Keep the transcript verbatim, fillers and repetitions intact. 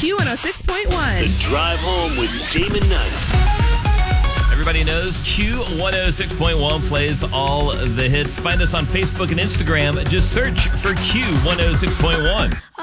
Q one oh six point one. The Drive Home with Damon Knight. Everybody knows Q one oh six point one plays all the hits. Find us on Facebook and Instagram. Just search for Q one oh six point one.